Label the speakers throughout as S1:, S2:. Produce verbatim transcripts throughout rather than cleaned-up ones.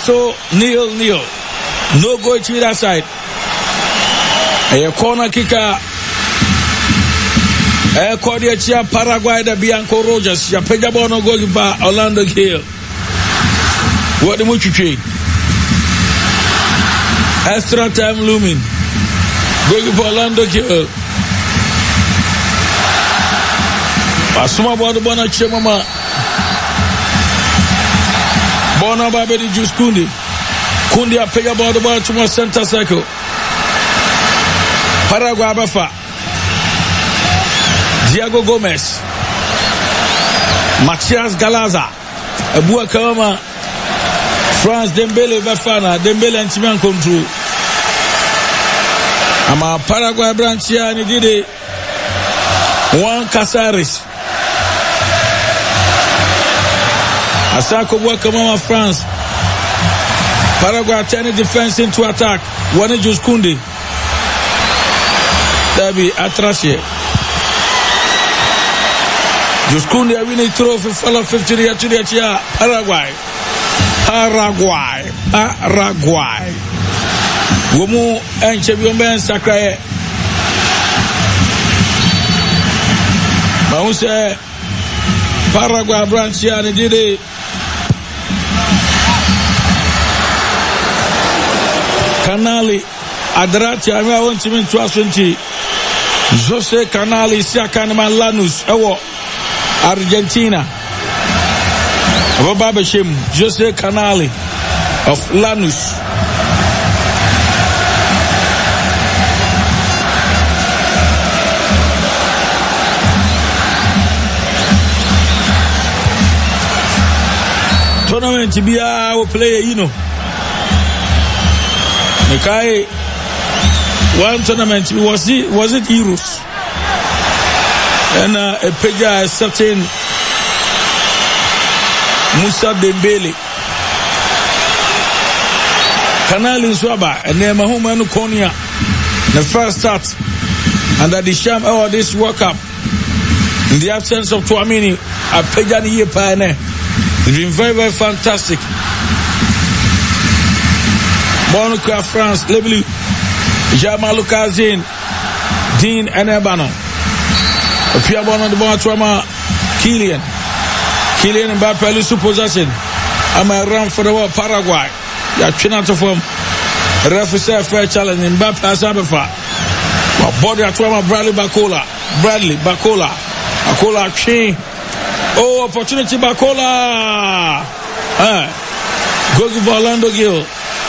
S1: so nil nil. No goal to either side. A corner kicker. A corner chia Paraguay da Bianco Rogers. Ya pejabono goalkeeper Orlando Gill. What the much extra time looming. Goalkeeper Orlando Gill. Asuma bodo bona chemama. Bona babedi Juice Kundi. Kundi apega bodo bona chuma center circle. Paraguay abafa. Diego Gomez. Matias Galaza. Ebua Kama. France Dembele Bafana. Dembele Ntimian control. Ama Paraguay branchia ni dide. Juan Casares. Asako Wakamama France. Paraguay turning defense into attack. One is Juice Kundi. Dabi Atrashe. Juice Kundi a winning trophy follow fifty year to the year. Paraguay. Paraguay. Paraguay. Womu and champion Ben Sakrae. Maunse Paraguay branch here and did it. Canali Adrati I want to mean twenty. Jose Canali Siakanman Lanus Ewo Argentina. Babashim Jose Canali of Lanus. Tournament to be our player, you know. Mekai, one tournament was it was it Euros, and uh, a peja a certain Musa Dembele, Canali Swaba, and then Mahomanu Konya, the first start, and that the sham oh this World Cup in the absence of Tchouaméni, a peja ni pioneer. It's been very, very fantastic. Monaco, France, Leblu, Jamal Lucazin, Dean Enebano. Pierre Bono de Bonatouama, Kylian. Kylian Mbappé, Lusu possession. I'm a run for the world, Paraguay. You're trying to form. Referee fair challenge. Mbappé has Abefa. Body at Tuama, Bradley Bacola. Bradley Bacola. Bacola, King. Oh, opportunity Bacola. Ah. Go give Orlando Gill.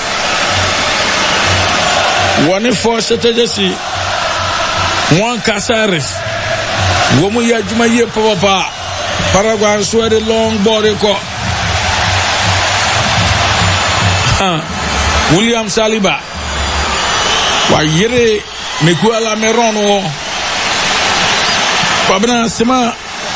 S1: One for strategy. One Casares. Woman ya juma ye papa. Paraguay swear the long body co. William Saliba. Wa yere Miguel Meron. Pabna Sima.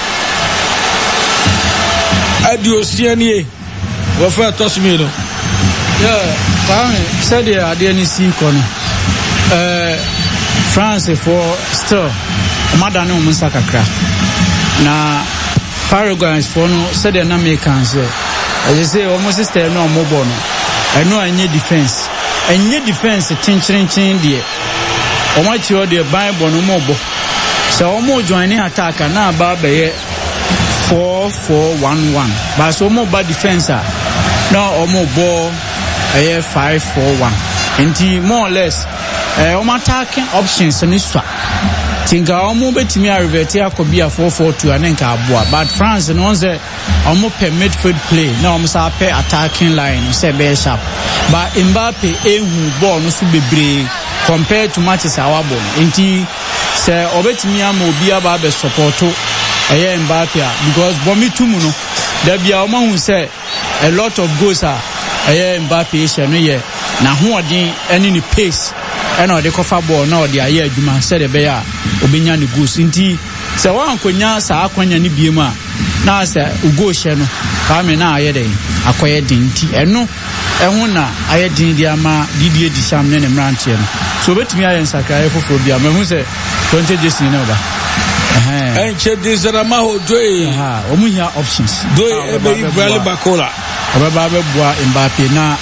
S1: Adio Sianie. Wafa Tosmino.
S2: Yeah, Kwame said the idea si kono. Uh, France for still Madano Musa kakra. Na Paraguay for no said the Americans. As you say, almost stay no mobile. I know I need defense. I need defense tinching chin there. Or what you the Bible no mobile. So almost joining attack and now Baba four four one one. But so more bad defense. No or more ball a five four one. And more or less uh um attacking options in this one. Tinga omo betimi a revert ya ko bia four four two and nka aboa. But France no say omo per midfield play. Na omo sa per attacking line say be sharp. But Mbappe ehu ball no so bebre compared to matches our ball. Enti say obetimi am obi aba be support eh Mbappe because bomi tumu no there bia omo hu say a lot of goals are eh Mbappe she no ye na ho odin ene ni pace and or the cover ball now the aye adwuma said the bear obinya ni goals nti se wan konya sa akwanya ni biema na se ugo hye no ka me na aye den akoye din nti eno ehun na aye din dia ma didie di sham ne ne mrantie no so betimi aye nsakaye foforo bia me hu se twenty days ni na ba eh enche dizarama ho doe ha omu hia options
S1: doe e be Bradley Bacola
S2: obaba be boa Mbappe na